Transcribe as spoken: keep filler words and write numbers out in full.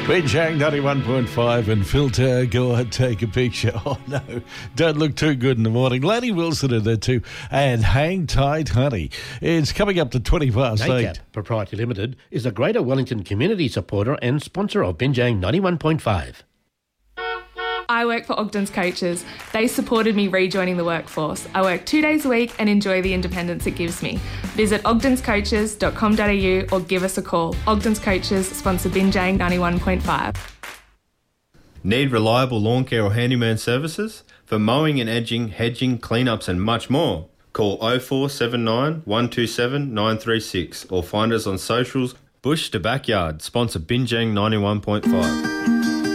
Binjang ninety-one point five and Filter, go ahead, take a picture. Oh no, don't look too good in the morning. Lanny Wilson in there too, and Hang Tight Honey. It's coming up to twenty past NACAP eight. Proprietary Limited is a Greater Wellington community supporter and sponsor of Binjang ninety-one point five. I work for Ogden's Coaches. They supported me rejoining the workforce. I work two days a week and enjoy the independence it gives me. Visit ogdens coaches dot com dot a u or give us a call. Ogden's Coaches sponsor Binjang ninety-one point five. Need reliable lawn care or handyman services? For mowing and edging, hedging, cleanups and much more. Call oh four seven nine, one two seven, nine three six or find us on socials. Bush to Backyard, sponsor Binjang ninety-one point five.